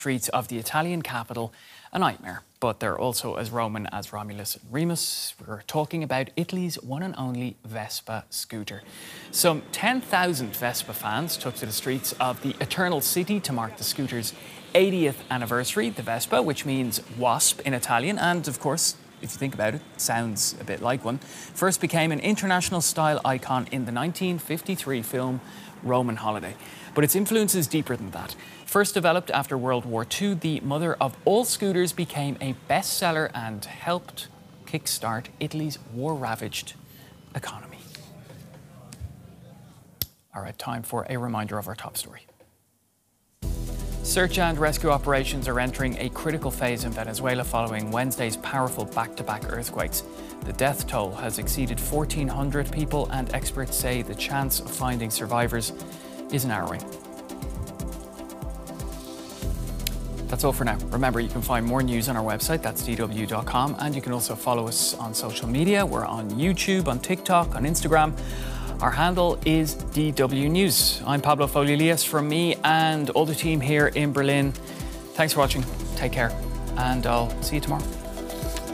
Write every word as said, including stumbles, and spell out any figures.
Streets of the Italian capital a nightmare, but they're also as Roman as Romulus and Remus. We're talking about Italy's one and only Vespa scooter. Some ten thousand Vespa fans took to the streets of the Eternal City to mark the scooter's eightieth anniversary. The Vespa, which means wasp in Italian, and of course, if you think about it, sounds a bit like one, first became an international style icon in the nineteen fifty-three film Roman Holiday. But its influence is deeper than that. First developed after World War Two, the mother of all scooters became a bestseller and helped kickstart Italy's war-ravaged economy. All right, time for a reminder of our top story. Search and rescue operations are entering a critical phase in Venezuela following Wednesday's powerful back-to-back earthquakes. The death toll has exceeded fourteen hundred people, and experts say the chance of finding survivors is narrowing. That's all for now. Remember, you can find more news on our website, that's d w dot com, and you can also follow us on social media. We're on YouTube, on TikTok, on Instagram. Our handle is D W News. I'm Pablo Foley-Elias, from me and all the team here in Berlin. Thanks for watching, take care, and I'll see you tomorrow.